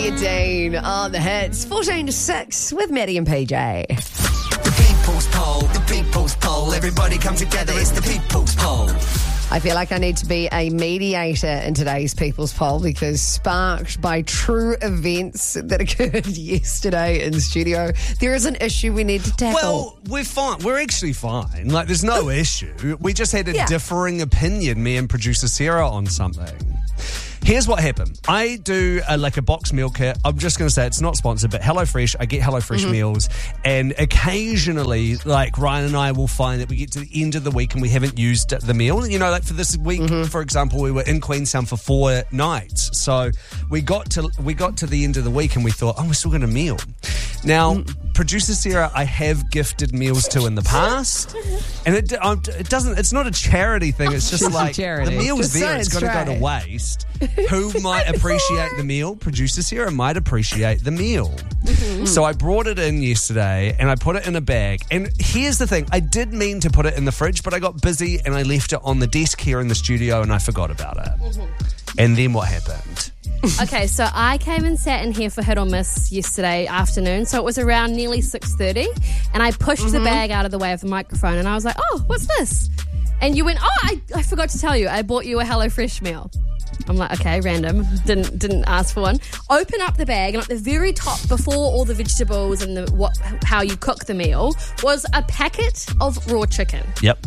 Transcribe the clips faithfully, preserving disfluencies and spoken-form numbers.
Elliot Dean on the hits. fourteen to six with Maddie and P J. The people's poll, the people's poll. Everybody come together, it's the people's poll. I feel like I need to be a mediator in today's People's Poll because sparked by true events that occurred yesterday in studio, there is an issue we need to tackle. Well, we're fine. We're actually fine. Like, there's no issue. We just had a Yeah. differing opinion, me and producer Sarah, on something. Here's what happened. I do a, like a box meal kit. I'm just going to say it's not sponsored, but HelloFresh, I get HelloFresh Mm-hmm. meals. And occasionally, like Ryan and I will find that we get to the end of the week and we haven't used the meal. You know, like for this week, Mm-hmm. for example, we were in Queenstown for four nights. So we got to we got to the end of the week and we thought, oh, we're still going to meal. Now, Mm. producer Sarah, I have gifted meals to in the past. And it, um, it doesn't, it's not a charity thing. It's just It's a like charity. the meal's Just say there. It's it's going to go right. to waste. Who might appreciate the meal? Producer Sarah might appreciate the meal. So I brought it in yesterday and I put it in a bag. And here's the thing. I did mean to put it in the fridge, but I got busy and I left it on the desk here in the studio and I forgot about it. And then what happened? Okay, so I came and sat in here for Hit or Miss yesterday afternoon. So it was around nearly six thirty. And I pushed the bag out of the way of the microphone and I was like, oh, what's this? And you went, oh, I, I forgot to tell you. I bought you a HelloFresh meal. I'm like, okay, random. Didn't didn't ask for one. Open up the bag, and at the very top, before all the vegetables and the what, how you cook the meal, was a packet of raw chicken. Yep.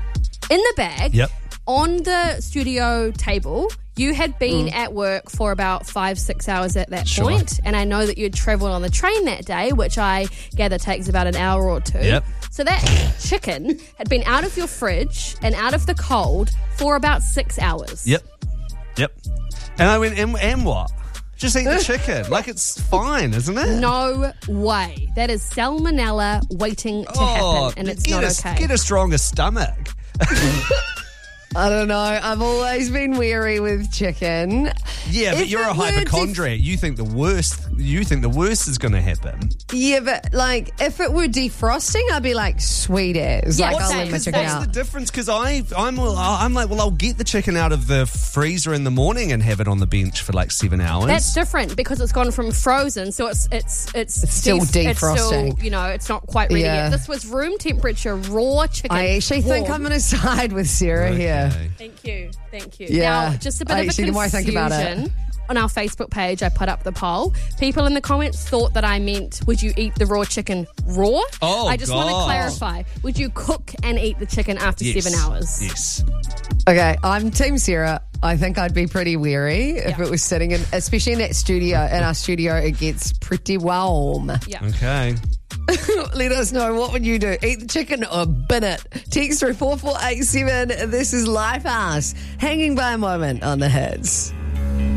In the bag, Yep. on the studio table, you had been at work for about five, six hours at that Sure. point, and I know that you had travelled on the train that day, which I gather takes about an hour or two. Yep. So that chicken had been out of your fridge and out of the cold for about six hours. Yep. Yep. And I went, and, and what? Just eat the chicken. Like, it's fine, isn't it? No way. That is salmonella waiting to Oh, happen, and it's get not a, okay. Get a stronger stomach. I don't know. I've always been weary with chicken. Yeah, but If you're it a were hypochondriac. You think the worst. You think the worst is going to happen. Yeah, but like if it were defrosting, I'd be like sweet as. Yeah, like what's I'll that? let my What's chicken What's out. the difference? Because I, I'm, I'm like, well, I'll get the chicken out of the freezer in the morning and have it on the bench for like seven hours. That's different because it's gone from frozen, so it's it's it's, It's still def- It's defrosting. still, you know, it's not quite ready Yeah. yet. This was room temperature raw chicken. I actually think warm. I'm going to side with Sarah here. Okay. Thank you, thank you. Yeah. Now, just a bit I of a actually- the more I think about it. confusion. On our Facebook page, I put up the poll. People in the comments thought that I meant, would you eat the raw chicken raw? Oh, I just want to God. clarify. Would you cook and eat the chicken after Yes. seven hours? Yes. Okay, I'm Team Sarah. I think I'd be pretty weary if Yeah. it was sitting in, especially in that studio. In our studio, it gets pretty warm. Yeah. Okay. Let us know, what would you do? Eat the chicken or bin it? Text through four four eight seven. This is Lifehouse. Hanging by a moment on the hits.